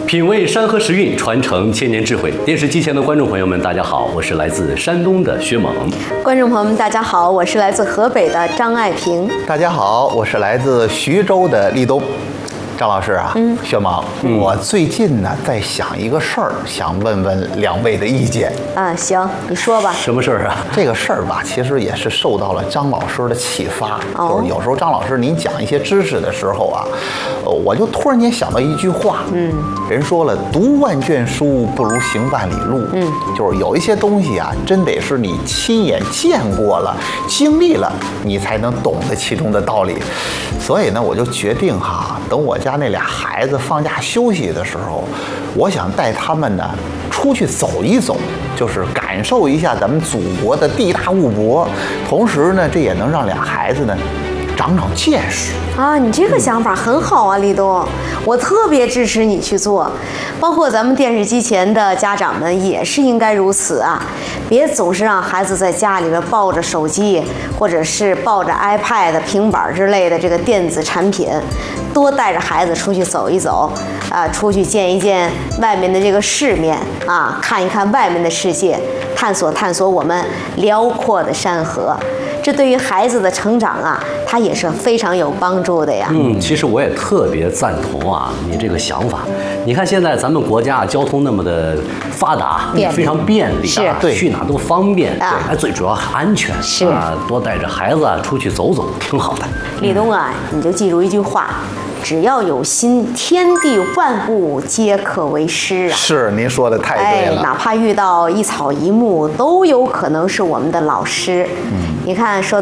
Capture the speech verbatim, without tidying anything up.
品味山河时韵，传承千年智慧。电视机前的观众朋友们，大家好，我是来自山东的薛猛。 观众朋友们，大家好，我是来自河北的张爱萍。 大家好，我是来自徐州的立冬。张老师啊，嗯，薛猛，嗯、我最近呢在想一个事儿，想问问两位的意见。 啊，行，你说吧。 什么事儿啊？ 这个事儿吧，其实也是受到了张老师的启发。哦、就是有时候张老师您讲一些知识的时候啊，呃，我就突然间想到一句话，嗯，人说了，读万卷书不如行万里路。嗯，就是有一些东西啊，真得是你亲眼见过了、经历了，你才能懂得其中的道理。所以呢，我就决定哈，等我家那俩孩子放假休息的时候，我想带他们呢出去走一走，就是感受一下咱们祖国的地大物博，同时呢，这也能让俩孩子呢长长见识啊！你这个想法很好啊，立冬，我特别支持你去做。包括咱们电视机前的家长们也是应该如此啊！别总是让孩子在家里边抱着手机，或者是抱着 iPad、平板之类的这个电子产品，多带着孩子出去走一走，啊，出去见一见外面的这个世面啊，看一看外面的世界，探索探索我们辽阔的山河。这对于孩子的成长啊，它也是非常有帮助的呀。 嗯，其实我也特别赞同啊，你这个想法。你看现在咱们国家交通那么的发达，非常便利， 是， 对，去哪都方便， 啊， 还最主要安全， 是啊，多带着孩子啊出去走走，挺好的。 立冬啊，你就记住一句话。只要有心，天地万物皆可为师啊！ 是，您说的太对了。 哎，哪怕遇到一草一木，都有可能是我们的老师。嗯，你看说。